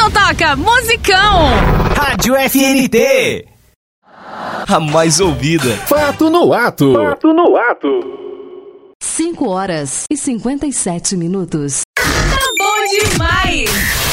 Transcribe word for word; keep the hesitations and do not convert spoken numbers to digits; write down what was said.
então toca musicão. Rádio F N T, a mais ouvida. Fato no ato. Fato no ato. cinco horas e cinquenta e sete minutos. Tá bom demais.